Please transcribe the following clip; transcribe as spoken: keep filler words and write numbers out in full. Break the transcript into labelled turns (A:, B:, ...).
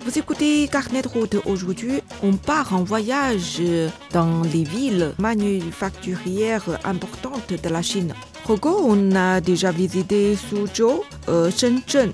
A: Vous écoutez Carnet de route. Aujourd'hui, on part en voyage dans les villes manufacturières importantes de la Chine. Rogo, on a déjà visité Suzhou, euh, Shenzhen,